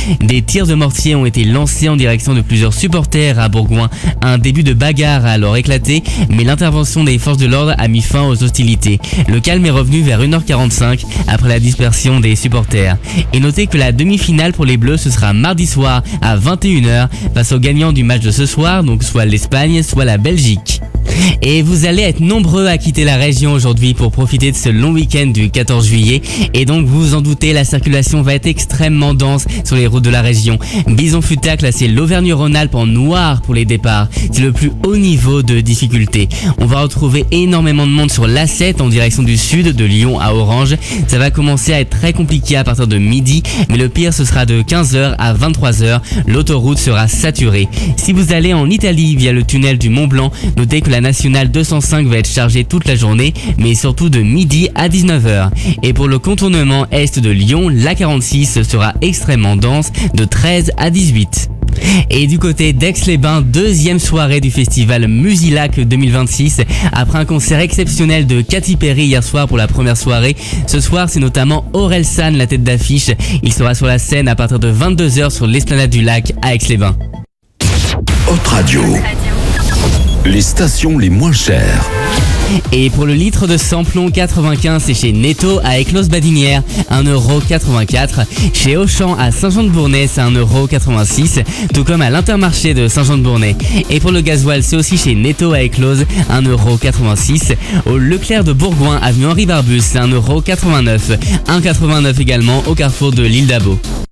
Des tirs de mortier ont été lancés en direction de plusieurs supporters à Bourgoin. Un début de bagarre a alors éclaté, mais l'intervention des forces de l'ordre a mis fin aux hostilités. Le calme est revenu vers 1h45 après la dispersion des supporters. Et notez que la demi-finale pour les Bleus, ce sera mardi soir à 21h face aux gagnants du match de ce soir, donc soit l'Espagne, soit la Belgique. Et vous allez être nombreux à quitter la région aujourd'hui pour profiter de ce long week-end du 14 juillet. Et donc vous vous en doutez, la circulation va être extrêmement dense sur les routes de la région. Bison-Futé a classé l'Auvergne-Rhône-Alpes en noir pour les départs. C'est le plus haut niveau de difficulté. On va retrouver énormément de monde sur l'A7 en direction du sud, de Lyon à Orange. Ça va commencer à être très compliqué à partir de midi, mais le pire ce sera de 15h à 23h. L'autoroute sera saturée. Si vous allez en Italie via le tunnel du Mont-Blanc, notez que la nationale 205 va être chargée toute la journée, mais surtout de midi à 19h. Et pour le contournement est de Lyon, la 46 sera extrêmement dense de 13 à 18. Et du côté d'Aix-les-Bains, deuxième soirée du festival Musilac 2026. Après un concert exceptionnel de Katy Perry hier soir pour la première soirée, ce soir c'est notamment Orelsan la tête d'affiche. Il sera sur la scène à partir de 22h sur l'esplanade du lac à Aix-les-Bains. Haute Radio. Les stations les moins chères. Et pour le litre de samplon 95, c'est chez Netto à Éclose-Badinière, 1,84€. Chez Auchan à Saint-Jean-de-Bournay, c'est 1,86€, tout comme à l'Intermarché de Saint-Jean-de-Bournay. Et pour le gasoil, c'est aussi chez Netto à Éclose, 1,86€. Au Leclerc de Bourgoin, avenue Henri Barbus, c'est 1,89€. 1,89€ également au carrefour de l'Île d'Abo.